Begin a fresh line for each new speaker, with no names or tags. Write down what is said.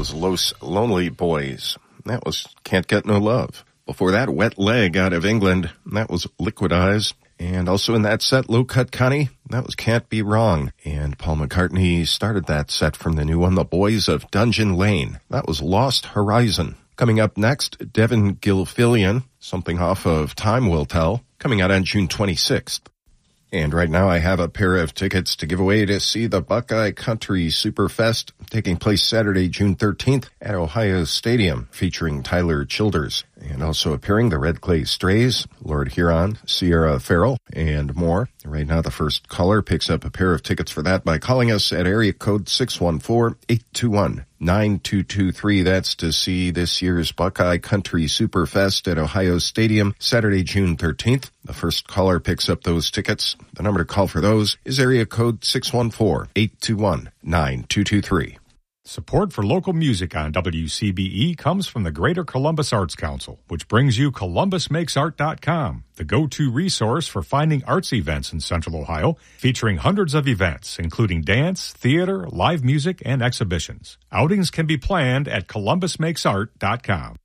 was Los Lonely Boys. That was Can't Get No Love. Before that, Wet Leg out of England. That was Liquid Eyes. And also in that set, Low Cut Connie. That was Can't Be Wrong. And Paul McCartney started that set from the new one, The Boys of Dungeon Lane. That was Lost Horizon. Coming up next, Devin Gilfillian, something off of Time Will Tell, coming out on June 26th. And right now I have a pair of tickets to give away to see the Buckeye Country Superfest taking place Saturday, June 13th at Ohio Stadium, featuring Tyler Childers. And also appearing the Red Clay Strays, Lord Huron, Sierra Farrell, and more. Right now the first caller picks up a pair of tickets for that by calling us at area code 614-821-9223. That's to see this year's Buckeye Country Superfest at Ohio Stadium, Saturday, June 13th. The first caller picks up those tickets. The number to call for those is area code 614-821-9223.
Support for local music on WCBE comes from the Greater Columbus Arts Council, which brings you ColumbusMakesArt.com, the go-to resource for finding arts events in Central Ohio, featuring hundreds of events, including dance, theater, live music, and exhibitions. Outings can be planned at ColumbusMakesArt.com.